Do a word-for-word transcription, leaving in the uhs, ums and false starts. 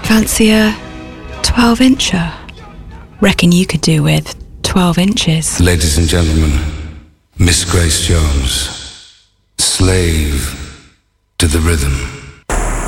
Fancy a twelve incher? Reckon you could do with twelve inches. Ladies and gentlemen, Miss Grace Jones, slave to the rhythm.